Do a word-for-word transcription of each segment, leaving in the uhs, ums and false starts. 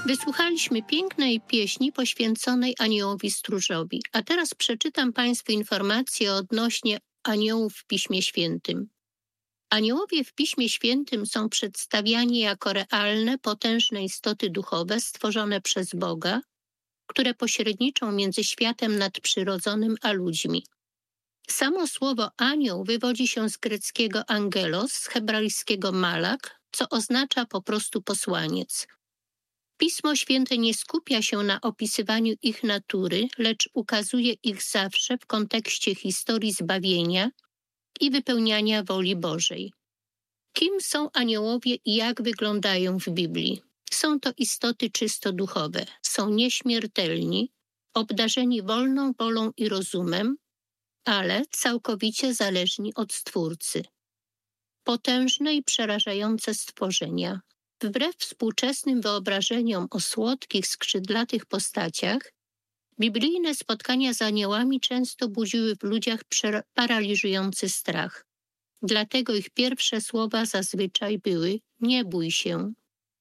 Wysłuchaliśmy pięknej pieśni poświęconej aniołowi stróżowi, a teraz przeczytam Państwu informacje odnośnie aniołów w Piśmie Świętym. Aniołowie w Piśmie Świętym są przedstawiani jako realne, potężne istoty duchowe stworzone przez Boga, które pośredniczą między światem nadprzyrodzonym a ludźmi. Samo słowo anioł wywodzi się z greckiego angelos, z hebrajskiego malak, co oznacza po prostu posłaniec. Pismo Święte nie skupia się na opisywaniu ich natury, lecz ukazuje ich zawsze w kontekście historii zbawienia i wypełniania woli Bożej. Kim są aniołowie i jak wyglądają w Biblii? Są to istoty czysto duchowe, są nieśmiertelni, obdarzeni wolną wolą i rozumem, ale całkowicie zależni od Stwórcy. Potężne i przerażające stworzenia. Wbrew współczesnym wyobrażeniom o słodkich, skrzydlatych postaciach, biblijne spotkania z aniołami często budziły w ludziach paraliżujący strach. Dlatego ich pierwsze słowa zazwyczaj były: nie bój się.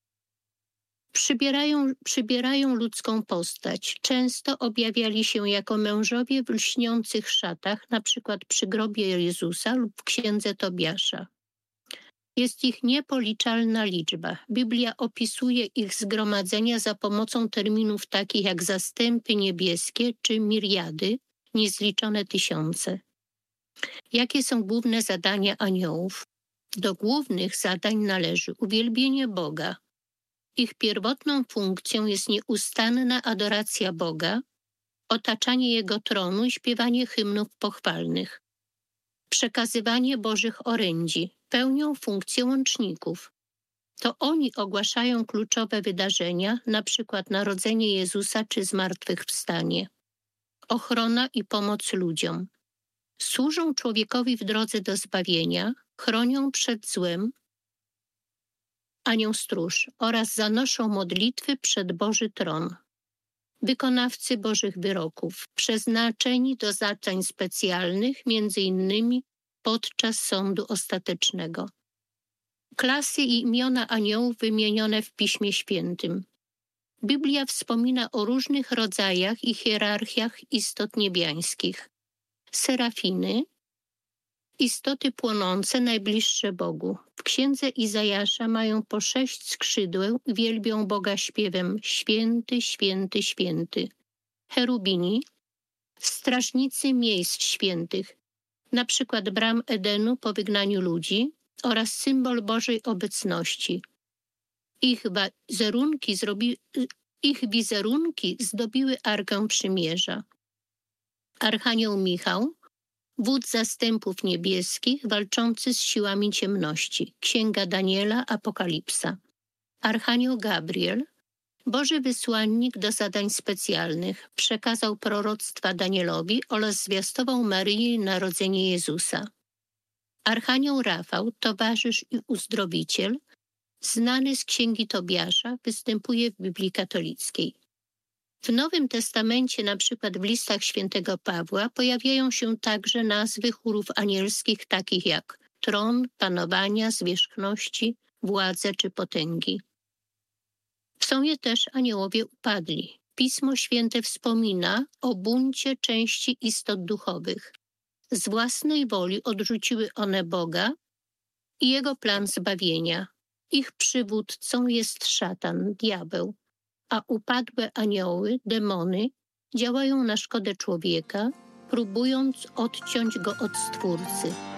Przybierają, przybierają ludzką postać. Często objawiali się jako mężowie w lśniących szatach, na przykład przy grobie Jezusa lub w księdze Tobiasza. Jest ich niepoliczalna liczba. Biblia opisuje ich zgromadzenia za pomocą terminów takich jak zastępy niebieskie czy miriady, niezliczone tysiące. Jakie są główne zadania aniołów? Do głównych zadań należy uwielbienie Boga. Ich pierwotną funkcją jest nieustanna adoracja Boga, otaczanie Jego tronu i śpiewanie hymnów pochwalnych. Przekazywanie Bożych orędzi. Pełnią funkcję łączników. To oni ogłaszają kluczowe wydarzenia, na przykład narodzenie Jezusa czy zmartwychwstanie. Ochrona i pomoc ludziom. Służą człowiekowi w drodze do zbawienia, chronią przed złem, anioł stróż, oraz zanoszą modlitwy przed Boży tron. Wykonawcy Bożych wyroków, przeznaczeni do zadań specjalnych, między innymi podczas sądu ostatecznego. Klasy i imiona aniołów wymienione w Piśmie Świętym. Biblia wspomina o różnych rodzajach i hierarchiach istot niebiańskich. Serafiny, istoty płonące najbliższe Bogu. W księdze Izajasza mają po sześć skrzydeł i wielbią Boga śpiewem: święty, święty, święty. Cherubini, strażnicy miejsc świętych, na przykład bram Edenu po wygnaniu ludzi, oraz symbol Bożej obecności. Ich wizerunki, zrobi, ich wizerunki zdobiły Arkę Przymierza. Archanioł Michał, wódz zastępów niebieskich walczący z siłami ciemności. Księga Daniela, Apokalipsa. Archanioł Gabriel, Boży wysłannik do zadań specjalnych, przekazał proroctwa Danielowi oraz zwiastował Maryi narodzenie Jezusa. Archanioł Rafał, towarzysz i uzdrowiciel, znany z księgi Tobiasza, występuje w Biblii katolickiej. W Nowym Testamencie, na przykład w listach świętego Pawła, pojawiają się także nazwy chórów anielskich takich jak tron, panowania, zwierzchności, władze czy potęgi. Są je też aniołowie upadli. Pismo Święte wspomina o buncie części istot duchowych. Z własnej woli odrzuciły one Boga i Jego plan zbawienia. Ich przywódcą jest szatan, diabeł, a upadłe anioły, demony, działają na szkodę człowieka, próbując odciąć go od Stwórcy.